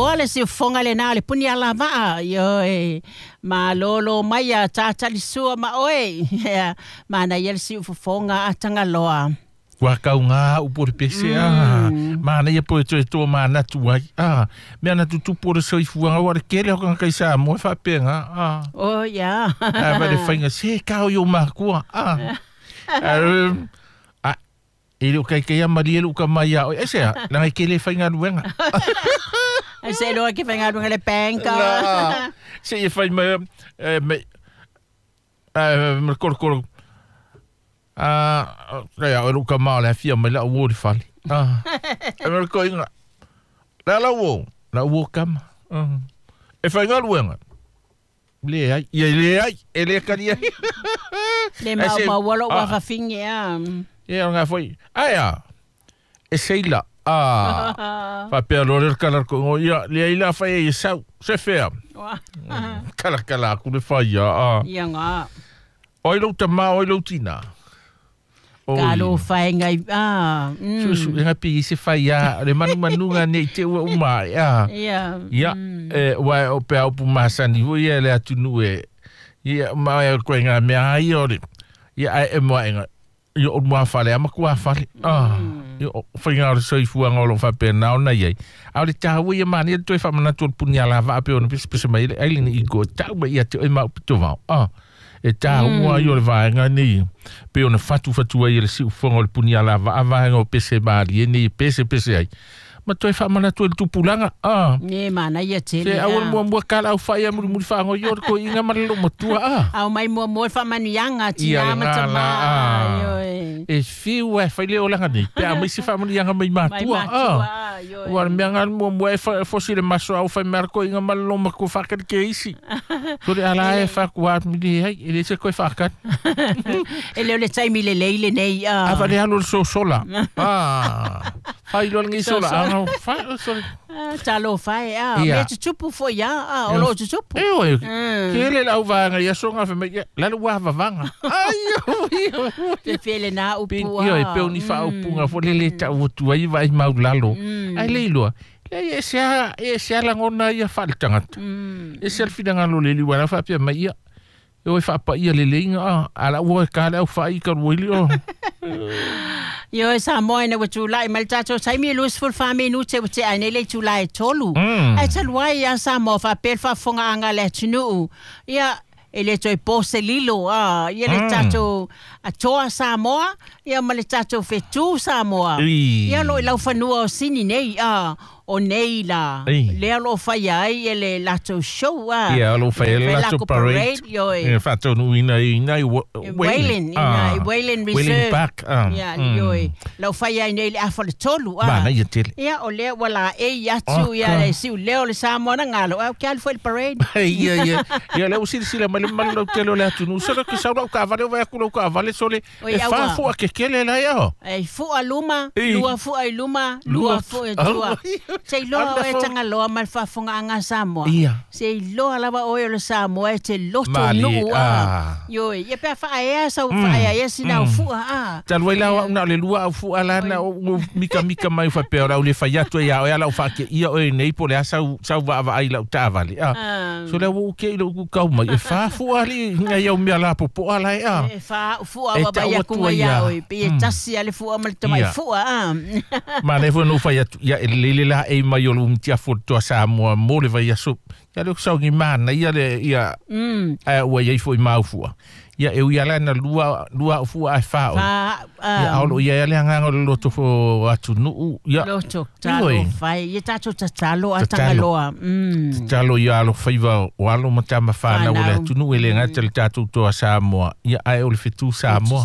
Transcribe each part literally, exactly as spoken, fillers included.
loa le si fonga le na le puni ala maa. Yo e ma lolo mai a tata li sua ma oe. Ma na ia le si fonga a tanga loa. Wa kau ngā upore pese ah. Mana ia poe toe tō mana tuai. Ah, mea na tutu pore soi fuanga ware kele hoka kai sa mo fa penga. Ah. Oh ya. Ah, vale fainga se kau yo makua. Ah. Ah, ele o kai kai amaria lu ka mai a. Ese a, na kele fainga luenga. Ese lo que fainga luenga le penka. Se e fai me me eh me kor kor Ah, kaya o ka mala fia mai la wo fali. Ah. E ko inga. La la wo, la wo kam. Ah. E fa ngal wenga. Le ai, ye le ai, ele kali ai. Le ma ma wolo wa fa finge a. Ye nga foi. Aya. E seila. Ah. Fa pe lo le kala ko ya, le ila fa e sa, se fe. Kala kala ku le fa ya. Ah. Ya nga. Oi lo tama, oi lo tina. Kalo fai ngai ah so so nga pi se fai ya le manu manu nga nei te o ma ya ya ya e wa o pe o pu masani wo ye le atunu e ya ma e ko nga me ai o ya e mo nga yo o mo fale ama ku fale ah yo fai nga so i fu nga lo fa pe na na ye a le ta wo ye mani to fa mana to pu nya la va pe o pis pis mai ai ni i go ta ba ya te ma to va ah e tā ua i o le vaenga ni pe ona fatu fatu ai le si ufonga o le puni ala va vaenga o pese maari e ni pese pese ai ma toi fa mana toi tupulanga ah ne mana ia tele se au mo mo kala au fa ia mu mu fa ngo yo ko inga malo mo tua ah au mai mo mo fa manianga ti ama tama yo e fi wa fa le ola ngani pe a mai si fa manianga mai matua ah wa me ngal mo mo fa fo si le maso au fa merko inga malo mo ko fa ke isi so le ala e fa kwa mi di ai ele se ko fa kan ele le tai mi le leile nei ah ava le alo so sola ah fa ilo ngi sola ah fa sorry talo fai ah me tupu fo ya ah o lo tupu e o ke le la uva nga ya songa fa me la lu wa va vanga ai te fele na upu yo e pe oni fa upu nga fo le le ta o tu ai vai mau lalo ai le lo le e sia e sia la ngona ia faltanga e sia fidanga lo le li wala fa pe mai ia yo e fa pa ia le lenga ala wo ka la fa i ka wo li o yo sa mo ina tu lai mal tacho sai mi lus ful fa mi nu te te ane le tu lai tolu ai tal wai ya sa mo fa per fa fonga anga le tunu ya ele toi pose lilo ah ia le tacho a toa sa mo ya mal tacho fe tu sa mo ya lo la fa nu o sini nei ah o nei la le lo fa ya ele la to show ah ya lo fa la to parade yo e fa to nu ina ina Wailing ina Wailing Reserve back ya yo lo fa ya nei a fa le tolu ah ba ya tele ya o le wala e ya tu ya le si le o le sa mo na ngalo o que foi el parade ya ya ya le usi si le mal mal lo tele le tu nu so que sa lo ka vale va ku lo ka vale so le e fa fu que kele la ya e fu aluma lua fu ai luma lua fu e tua sei lo e tanga lo mal fa fonga anga Samoa sei lo ala ba o le Samoa te loto no yo e pe fa e sa fa e sina fu a tal wai la na le lua fu ala na mika mika mai fa pe ora le fa ya to ya o ala fa ke ia o nei po le sa sa va va ai la ta vale ah so le u ke lo ku ka mai e fa fu ali nga yo mi ala po po ala ya e fa fu a ba ya ku ya o pe tasi ale fu mal to mai fu a ma le fu no fa ya ya le la e mai o um tia foto sa mo mo le vai so ya le so ngi mana ya le ya mm ai o ia foi mau fu ya e ia la na lua lua fu ai fa ya au ia le nga lo to fo atu nu ya lo to talo fai ia tato talo atanga loa mm talo ya lo faiva o alo mata ma fa na o le atu nu ele nga tel tato to sa mo ya ai o le fitu sa mo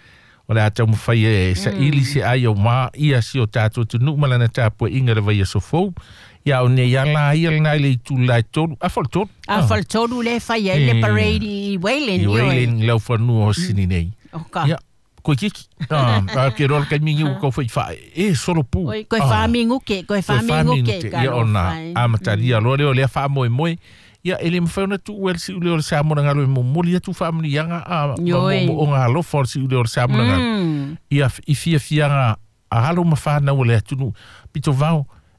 Ola ata mo fai e sa ili se ai o ma ia si o tato tu nu malana tapo inga le vai so fo ya o ne ya la ia na le tu la to a fol to a fol to le fai le parade Wailing yo Wailing lo for nu o sini nei ya ko ki ah que rol ka mi ko foi fa e solo pu ko fa mi nguke ko fa mi nguke ya ona a mataria lo le fa mo mo ya ele me fa na tu wel si le sa mo nga lo mo mo ya tu family yanga a mo nga lo for si le sa mo nga ya i fi fi nga a halo ma fa na le tu pito vao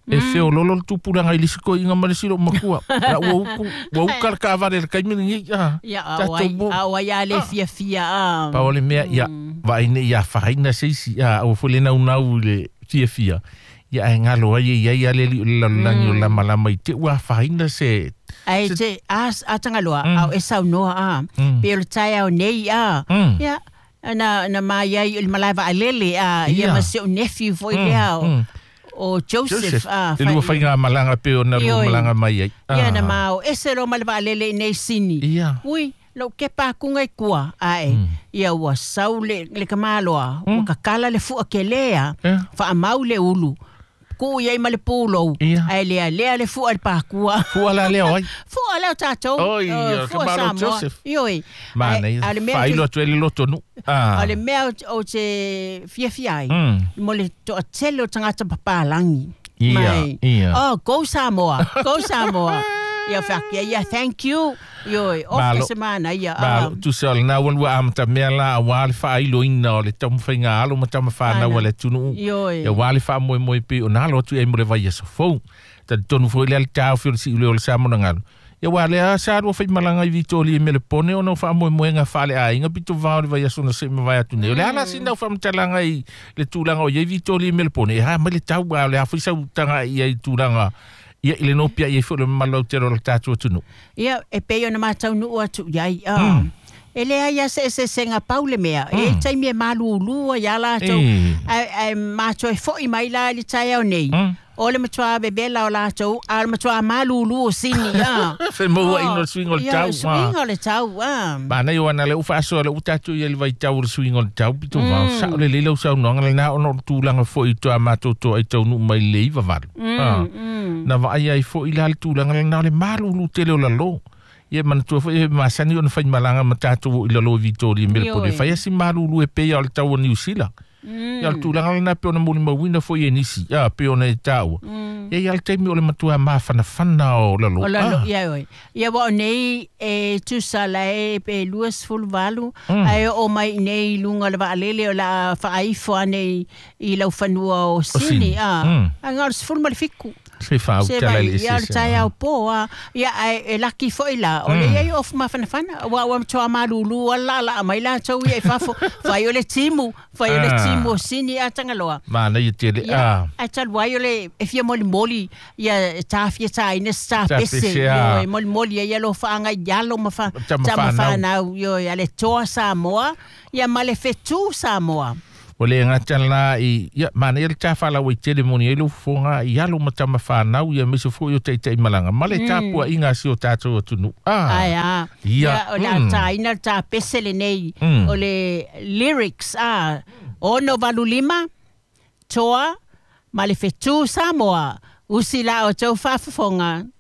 E feo lolo tupuranga i lisiko inga marisiro makua. Na ua uku, ua uka ka vare le kaimini ngi. Ia, awa ia le fia fia. Pa ole mea, ia, vaine ia whahaina seisi, ia, au fole nau nau le fia fia. Ia, e ngalo ai, ia, ia le li ulalangi o lama lama i te ua whahaina se. Ai, te, as, atanga loa, au e sau noa, a. Pero tai au nei, a. Ia, na, na mai ai, il malaiva alele, a. Ia, ma se o nephew foi lea, o Joseph. Joseph. Ah, e lua whainga malanga peo na lua malanga mai ai. Ia na mau, e se ro malaiva alele nei sini. Ia. Ui, lau ke pākunga i kua, ae. Ia ua sau le, le kamaloa, ua kakala le fua ke lea, wha amau le ulu. Ko ia i male pūlou. Ai lea, lea le fua le pākua. Fua la leo ai. Fua leo tātou. Oi, kamalo Joseph. Ioi. Mana, whailo atu ele loto nu. Ale mea o te fia fia ai. Mo le to a tele o tangata papalangi. Ia, ia. Oh, go Samoa. Go Samoa. Ia whakia, ia thank you. Ioi, o ke semana, ia. Balo, tu se ole nā wan wa amata mea la a wale whailo ina o le tamu whainga alo ma tamu whanau a le tunu. Ioi. Ia wale wha moe moe pe o nalo atu e mure vai asa fau. Ta tonu fo ile ale tau whio si ule o le samona ngalo. Ia wale a saru whai malanga i vitoli e mele pone o nau wha moe moe ngā whale a inga pito vaore vai aso na se me vai atu ne. O le ala si nau whamtalanga i le tūlanga o iei vitoli e mele pone. E ha, ma le tau a le hawhi sau tanga i ei tūlanga. Ia ile no pia ia fo le malau te ro le tatu atu. Ia e pe ona matau nu atu iai. Ele ai se se senga paule mea. E tai me malu lua ya la to. Ai ai macho e fo i mai la li tai au nei. O le matua bebela o la to, al matua malu lu sini ya. Fe mo wa ino swing o tau. Swing o le tau. Ba na yo ana le ufa so le utatu ye le vai tau le swing o tau pito va. Sa le le lo sa no ngale na o no tu langa fo i to amato to ai tau nu mai le va va. Na va ai ai fo i la tu langa na le malu lu tele o la lo. Ia man tu fo e masani on fa malanga matatu i la lo Victoria mele po de fa si malu lu e pe al tau ni usila. Ia tu langa na pe ona muli mawina fo ye nisi. Ia pe ona e tau. Ia ia te mi o le matua ma fana fana o la lo. O la lo ia oi. Ia wa nei e tu sala e pe luas ful valu. Ai o mai nei lunga le va alele o la fa ai fo nei i la fanua o sini. Ah. Anga ful malifiku. Se fa o tala le se. Ia tai au po a ia e laki fo ila. O le ia of ma fana fana. Wa wa to amalulu la la mai la to ia fa fo fa yo le timu, fa yo le timu sini a tangaloa. Ma na ia tele a. A tal wa yo le e fia moli moli ia ta fia ta ina sta pese. Yo moli moli ia lo fa nga yalo ma fa tama fa na yo ia le to Samoa ia male fetu Samoa. O le ngata la i ia mana ia ta fala o tele moni elo fonga ia lo matama fa na ia me se fo yo te te malanga male ta po inga si o ta to tunu ah ai ia o la ta ina ta pesele nei o le lyrics ah ono valulima toa male fetu Samoa usila o tau fa fonga